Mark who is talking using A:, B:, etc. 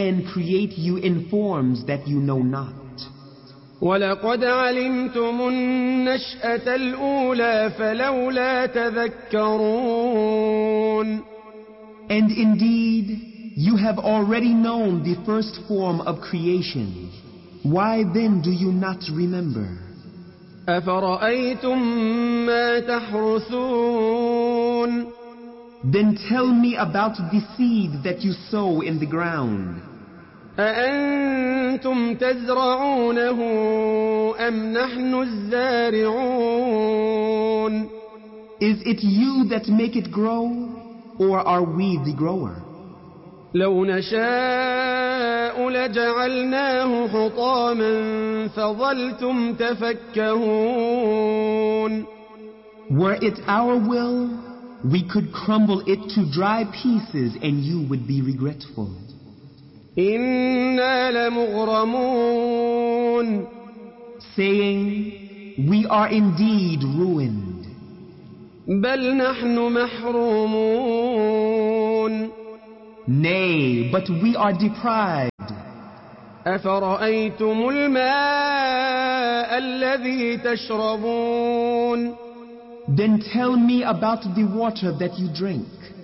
A: then create you in forms that you know not.
B: وَلَقَدْ عَلِمْتُمُ النَّشْأَةَ الْأُولَى فَلَوْلَا تَذَكَّرُونَ
A: And indeed, you have already known the first form of creation. Why then do you not remember?
B: أَفَرَأَيْتُم مَّا تَحْرُثُونَ
A: Then tell me about the seed that you sow in the ground.
B: أَأَنتُمْ تَزْرَعُونَهُ أَمْ نَحْنُ الزَّارِعُونَ
A: Is it you that make it grow, or are we the grower?
B: لَوْ نَشَاءُ لَجَعَلْنَاهُ حُطَامًا فَظَلْتُمْ تَفَكَّهُونَ
A: Were it our will, we could crumble it to dry pieces and you would be regretful.
B: إِنَّا لَمُغْرَمُونَ
A: Saying, we are indeed ruined.
B: بَلْ نَحْنُ مَحْرُومُونَ
A: Nay, but we are deprived.
B: أَفَرَأَيْتُمُ الْمَاءَ الَّذِي تَشْرَبُونَ
A: Then tell me about the water that you drink.